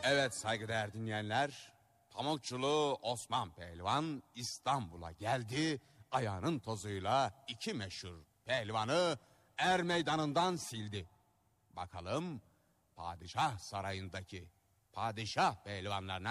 Evet saygıdeğer dinleyenler, Pamukçulu Osman Pehlivan İstanbul'a geldi. Ayağının tozuyla iki meşhur pehlivanı er meydanından sildi. Bakalım padişah sarayındaki padişah pehlivanlarına